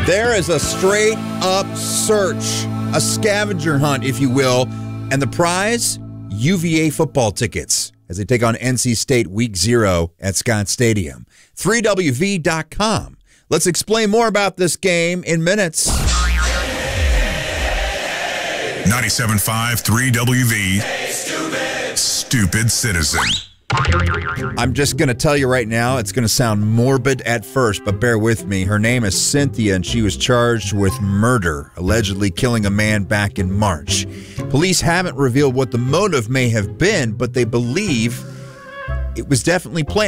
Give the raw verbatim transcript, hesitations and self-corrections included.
There is a straight-up search, a scavenger hunt, if you will, and the prize, U V A football tickets as they take on N C State Week Zero at Scott Stadium. three W V dot com. Let's explain more about this game in minutes. ninety-seven point five, three W V. Hey, stupid. Stupid citizen. I'm just going to tell you right now, it's going to sound morbid at first, but bear with me. Her name is Cynthia, and she was charged with murder, allegedly killing a man back in March. Police haven't revealed what the motive may have been, but they believe it was definitely planned.